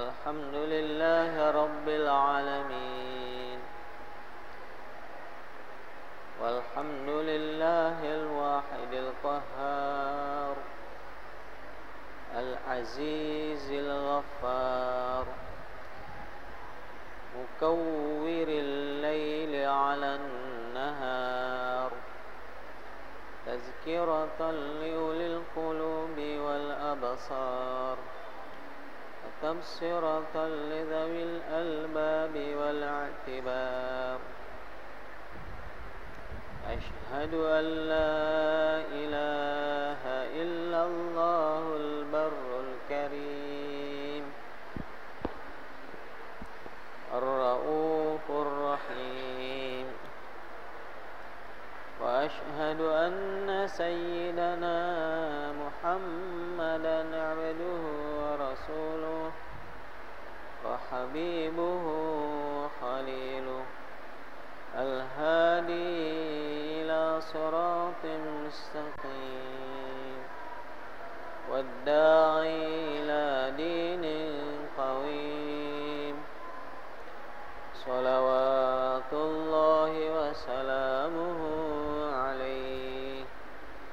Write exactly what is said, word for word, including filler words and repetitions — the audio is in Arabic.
الحمد لله رب العالمين، والحمد لله الواحد القهار العزيز الغفار، مكور الليل على النهار، تذكرة لأولي القلوب والأبصار، وتبصرة لذوي الألباب والاعتبار. أشهد أن لا إله إلا الله البر الكريم الرؤوف الرحيم، وأشهد أن سيدنا محمدًا عبده ورسوله وحبيبه خليله، الهادي إلى صراط مستقيم، والداعي إلى دين قويم. صلوات الله وسلامه